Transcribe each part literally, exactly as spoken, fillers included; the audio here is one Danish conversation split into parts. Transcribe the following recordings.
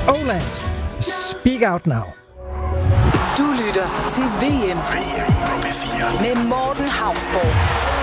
Oland, Speak Out Now. Du lytter til V M. V M på P fire. Med Morten Hausborg.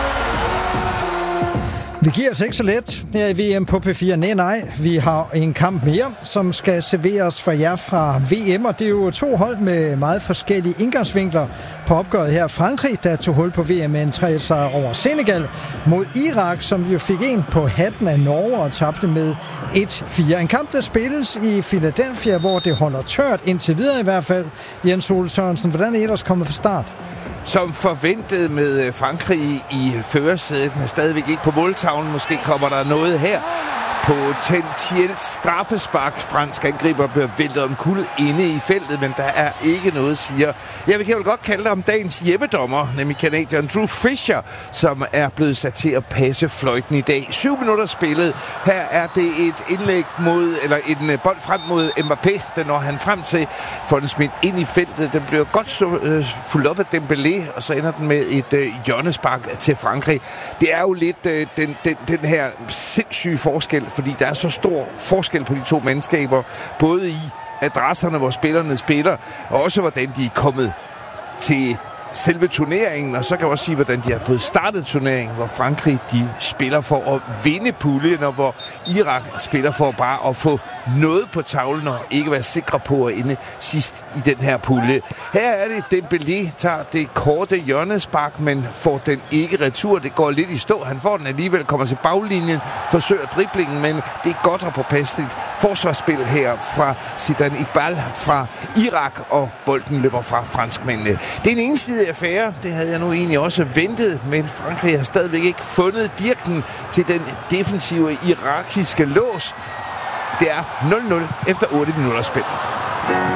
Vi giver os ikke så let her i V M på P fire. Nej, nej. Vi har en kamp mere, som skal serveres for jer fra V M. Og det er jo to hold med meget forskellige indgangsvinkler på opgøret her. Frankrig, der tog hul på V M med en tre sejr over Senegal, mod Irak, som jo fik en på hatten af Norge og tabte med et fire. En kamp, der spilles i Philadelphia, hvor det holder tørt indtil videre i hvert fald. Jens Ole Sørensen, hvordan er I ellers kommet fra start? Som forventet med Frankrig i førersædet, men stadigvæk ikke på måltavlen. Måske kommer der noget her. Potentielt straffespark. Fransk angriber bliver væltet omkuld inde i feltet, men der er ikke noget, siger. Jeg vil vel godt kalde det om dagens hjemmedommer, nemlig canadieren Drew Fisher, som er blevet sat til at passe fløjten i dag. Syv minutter spillet. Her er det et indlæg mod, eller en bold frem mod Mbappé. Den når han frem til, får den smidt ind i feltet. Den bliver godt så, øh, fuldt op af Dembélé, og så ender den med et øh, hjørnespark til Frankrig. Det er jo lidt øh, den, den, den her sindssyge forskel, fordi der er så stor forskel på de to mandskaber, både i adresserne, hvor spillerne spiller, og også hvordan de er kommet til selve turneringen, og så kan jeg også sige, hvordan de har fået startet turneringen, hvor Frankrig, de spiller for at vinde puljen, og hvor Irak spiller for bare at få noget på tavlen, og ikke være sikre på at ende sidst i den her pulje. Her er det, Dembélé tager det korte hjørnespark, men får den ikke retur. Det går lidt i stå. Han får den alligevel, kommer til baglinjen, forsøger driblingen, men det er godt og påpasseligt forsvarsspil her fra Zidane Iqbal fra Irak, og bolden løber fra franskmændene. Det er en ensidig affære. Det havde jeg nu egentlig også ventet, men Frankrig har stadigvæk ikke fundet dirken til den defensive irakiske lås. Det er nul nul efter otte minutter spil.